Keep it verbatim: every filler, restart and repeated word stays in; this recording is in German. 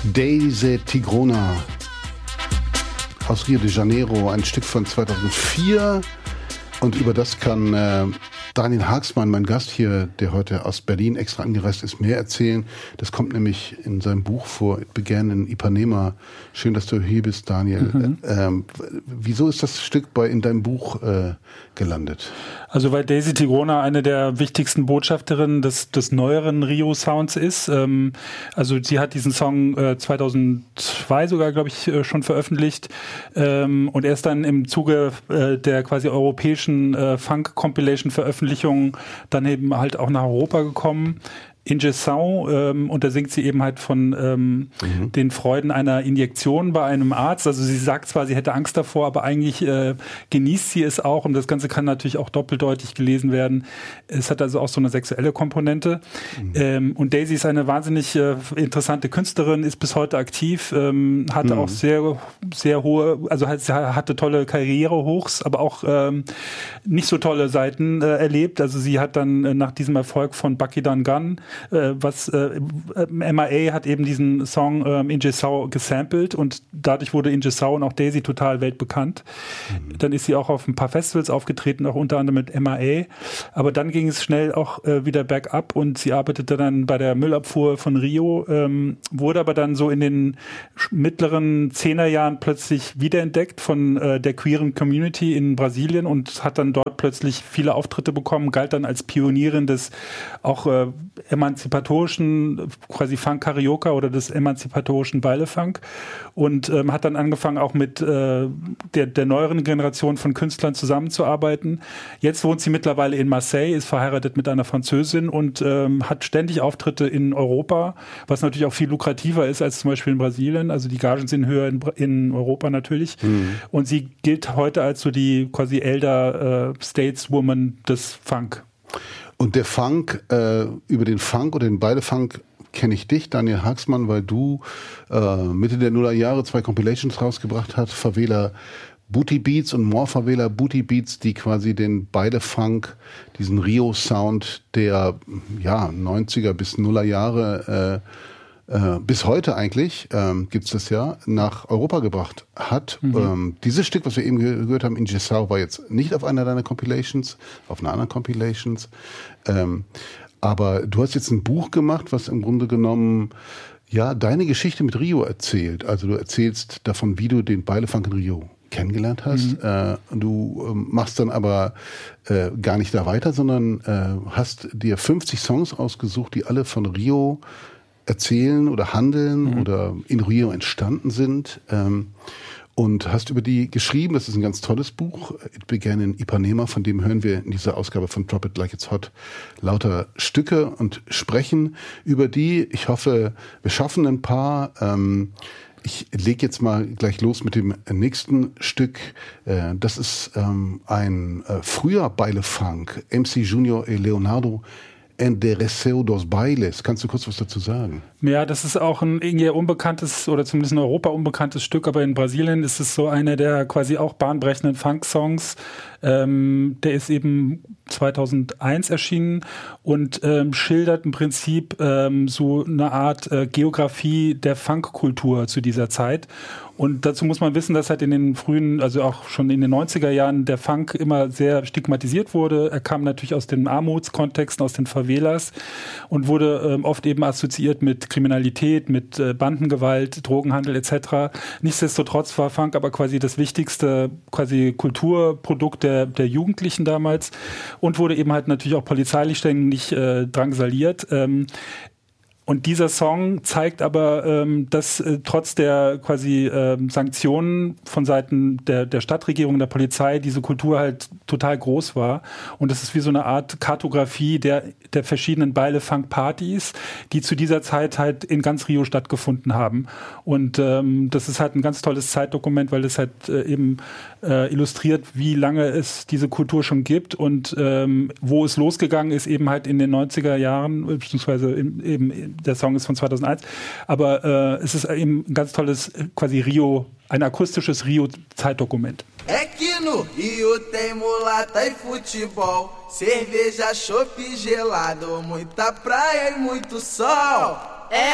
Daisy Tigrona aus Rio de Janeiro, ein Stück von zweitausendvier. Und über das kann äh, Daniel Haagsmann, mein Gast hier, der heute aus Berlin extra angereist ist, mehr erzählen. Das kommt nämlich in seinem Buch vor, It Began in Ipanema. Schön, dass du hier bist, Daniel. Mhm. Ähm, wieso ist das Stück bei in deinem Buch äh, gelandet? Also weil Daisy Tigrona eine der wichtigsten Botschafterinnen des, des neueren Rio-Sounds ist. Ähm, also sie hat diesen Song äh, zweitausendzwei sogar, glaube ich, äh, schon veröffentlicht. Ähm, und er ist dann im Zuge äh, der quasi europäischen äh, Funk-Compilation-Veröffentlichung dann eben halt auch nach Europa gekommen. Injeção, ähm, und da singt sie eben halt von ähm, mhm. den Freuden einer Injektion bei einem Arzt. Also sie sagt zwar, sie hätte Angst davor, aber eigentlich äh, genießt sie es auch, und das Ganze kann natürlich auch doppeldeutig gelesen werden. Es hat also auch so eine sexuelle Komponente. Mhm. Ähm, und Daisy ist eine wahnsinnig äh, interessante Künstlerin, ist bis heute aktiv, ähm, hatte mhm. auch sehr, sehr hohe, also hat, hatte tolle Karrierehochs, aber auch ähm, nicht so tolle Seiten äh, erlebt. Also sie hat dann äh, nach diesem Erfolg von Bucky Done Gun was äh, M I A hat eben diesen Song ähm, Injeção gesampelt, und dadurch wurde Injeção und auch Daisy total weltbekannt. Mhm. Dann ist sie auch auf ein paar Festivals aufgetreten, auch unter anderem mit M I A. Aber dann ging es schnell auch äh, wieder bergab, und sie arbeitete dann bei der Müllabfuhr von Rio, ähm, wurde aber dann so in den mittleren Zehnerjahren plötzlich wiederentdeckt von äh, der queeren Community in Brasilien und hat dann dort plötzlich viele Auftritte bekommen, galt dann als Pionierin des auch äh, emanzipatorischen quasi Funk-Karaoke oder des emanzipatorischen Baile-Funk, und ähm, hat dann angefangen auch mit äh, der, der neueren Generation von Künstlern zusammenzuarbeiten. Jetzt wohnt sie mittlerweile in Marseille, ist verheiratet mit einer Französin und ähm, hat ständig Auftritte in Europa, was natürlich auch viel lukrativer ist als zum Beispiel in Brasilien. Also die Gagen sind höher in, in Europa natürlich. Mhm. Und sie gilt heute als so die quasi Elder äh, Stateswoman des Funk. Und der Funk, äh, über den Funk oder den Baile-Funk kenne ich dich, Daniel Haagsmann, weil du äh, Mitte der Nullerjahre zwei Compilations rausgebracht hast, Favela Booty Beats und More Favela Booty Beats, die quasi den Baile-Funk, diesen Rio-Sound der ja, neunziger bis Nullerjahre äh, Äh, bis heute eigentlich, ähm, gibt's das ja, nach Europa gebracht hat. Mhm. Ähm, dieses Stück, was wir eben gehört haben, Injeção, war jetzt nicht auf einer deiner Compilations, auf einer anderen Compilations. Ähm, aber du hast jetzt ein Buch gemacht, was im Grunde genommen ja deine Geschichte mit Rio erzählt. Also du erzählst davon, wie du den Baile-Funk in Rio kennengelernt hast. Mhm. Äh, du ähm, machst dann aber äh, gar nicht da weiter, sondern äh, hast dir fünfzig Songs ausgesucht, die alle von Rio erzählen oder handeln mhm. oder in Rio entstanden sind, ähm, und hast über die geschrieben. Das ist ein ganz tolles Buch, It Began in Ipanema, von dem hören wir in dieser Ausgabe von Drop It Like It's Hot lauter Stücke und sprechen über die. Ich hoffe, wir schaffen ein paar. Ähm, ich lege jetzt mal gleich los mit dem nächsten Stück. Äh, das ist ähm, ein äh, früher Baile-Funk, M C Junior e Leonardo Endereceu dos Bailes. Kannst du kurz was dazu sagen? Ja, das ist auch ein irgendwie unbekanntes oder zumindest in Europa unbekanntes Stück, aber in Brasilien ist es so einer der quasi auch bahnbrechenden Funk-Songs. Ähm, der ist eben zweitausendeins erschienen und ähm, schildert im Prinzip ähm, so eine Art äh, Geografie der Funkkultur zu dieser Zeit. Und dazu muss man wissen, dass halt in den frühen, also auch schon in den neunziger Jahren der Funk immer sehr stigmatisiert wurde. Er kam natürlich aus den Armutskontexten, aus den Favelas und wurde ähm, oft eben assoziiert mit Kriminalität, mit äh, Bandengewalt, Drogenhandel et cetera. Nichtsdestotrotz war Funk aber quasi das wichtigste quasi Kulturprodukt der, der Jugendlichen damals und wurde eben halt natürlich auch polizeilich ständig äh, drangsaliert. Ähm, Und dieser Song zeigt aber, ähm, dass äh, trotz der quasi ähm, Sanktionen von Seiten der, der Stadtregierung, der Polizei, diese Kultur halt total groß war. Und das ist wie so eine Art Kartografie der, der verschiedenen Baile-Funk-Partys, die zu dieser Zeit halt in ganz Rio stattgefunden haben. Und ähm, das ist halt ein ganz tolles Zeitdokument, weil es halt äh, eben äh, illustriert, wie lange es diese Kultur schon gibt und ähm, wo es losgegangen ist, eben halt in den neunziger Jahren, beziehungsweise in, eben der Song ist von zweitausendeins, aber äh, es ist eben ein ganz tolles quasi Rio, ein akustisches Rio-Zeitdokument. É que no Rio tem mulata e futebol, cerveja, chopp gelado, muita praia e muito sol.